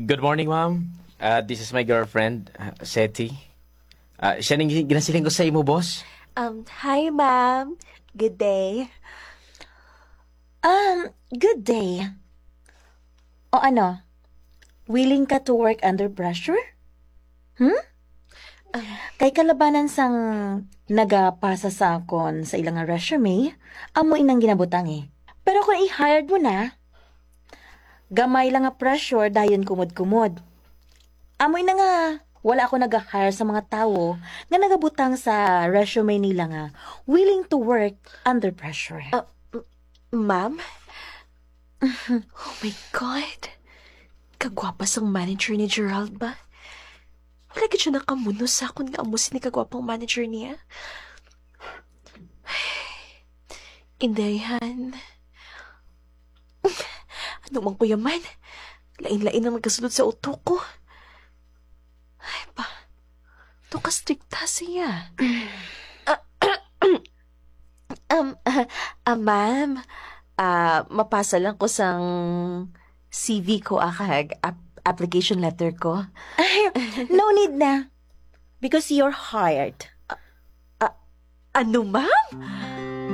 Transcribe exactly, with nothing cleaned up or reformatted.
Good morning, ma'am. Uh, this is my girlfriend, uh, Seti. Uh, siya ning ginasiling ko sa imo, boss. Um, hi, ma'am. Good day. Um, good day. O ano? Willing ka to work under pressure? Hmm? Kay kalabanan sang nagapasa sa akon sa ilang nga resume, amo inang ginabutang eh. Pero kung i-hired mo na, gamay lang nga pressure dayon kumod-kumod. Amo ina nga, wala ako nag-hire sa mga tao nga nagabutang sa resume nila nga willing to work under pressure. Uh, Ma'am? Oh my God. Kagwapa sang manager ni Gerald ba? Wala ka siya nakamuno sa akon nga amusin ni kagwapang manager niya. Indayan. Ano mang kuyaman? Lain-lain ang nagkasulod sa utok ko. Ay pa, ito ka-strikta siya. um, ah, ah, ma'am, ah, mapasa lang ko sang C V ko akag ap- application letter ko. No need na. Because you're hired. Ano, ma'am?